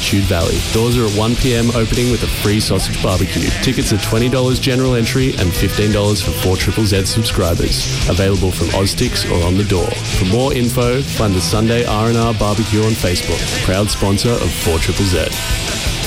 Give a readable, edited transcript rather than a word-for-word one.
Beatitude Valley. Doors are at 1 p.m, opening with a free sausage barbecue. Tickets are $20 general entry and $15 for 4ZZZ subscribers. Available from Oztix or on the door. For more info, find the Sunday R&R Barbecue on Facebook. Proud sponsor of 4ZZZ.